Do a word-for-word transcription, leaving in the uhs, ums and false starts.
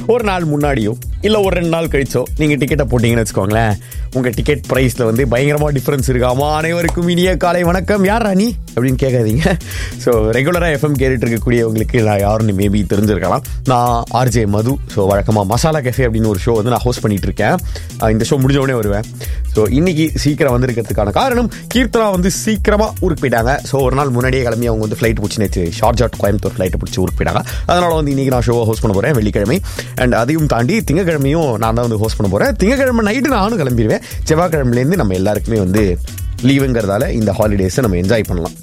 ஒரு நாள் முன்னாடியோ இல்லை ஒரு ரெண்டு நாள் கழிச்சோ நீங்கள் டிக்கெட்டை போட்டிங்கன்னு வச்சுக்கோங்களேன், உங்கள் டிக்கெட் ப்ரைஸில் வந்து பயங்கரமாக டிஃப்ரென்ஸ் இருக்காமா. அனைவருக்கும் இனிய காலை வணக்கம். யார் ராணி அப்படின்னு கேட்காதீங்க. ஸோ ரெகுலராக எஃப்எம் கேட்டுட்டு இருக்கக்கூடியவங்களுக்கு நான் யாருன்னு மேபி தெரிஞ்சிருக்கலாம். நான் ஆர்ஜே மது. ஸோ வழக்கமாக மசாலா கெஃபே அப்படின்னு ஒரு ஷோ வந்து நான் ஹோஸ்ட் பண்ணிட்டு இருக்கேன். இந்த ஷோ முடிஞ்ச உடனே வருவேன். ஸோ இன்னைக்கு சீக்கிரம் வந்திருக்கிறதுக்கான காரணம், கீர்த்தனா வந்து சீக்கிரமாக ஊருக்கு போயிட்டாங்க. ஸோ ஒரு நாள் முன்னாடியே கிளம்பி அவங்க வந்து ஃப்ளைட் பிடிச்சி நேற்று ஷார்ஜா டு கோயம்புத்தூர் ஃப்ளைட்டை பிடிச்சி ஊருக்கு போயிட்டாங்க. அதனால வந்து இன்னைக்கு நான் ஷோவை ஹோஸ்ட் பண்ண போகிறேன் வெள்ளிக்கிழமை. அண்ட் அதையும் தாண்டி திங்கக்கிழமையும் நான் தான் வந்து ஹோஸ்ட் பண்ண போகிறேன். திங்கக்கிழமை நைட்டு நானும் கிளம்பிடுவேன். செவ்வாய்க்கிழமையிலேருந்து நம்ம எல்லாருக்குமே வந்து லீவுங்கிறதால இந்த ஹாலிடேஸை நம்ம என்ஜாய் பண்ணலாம்.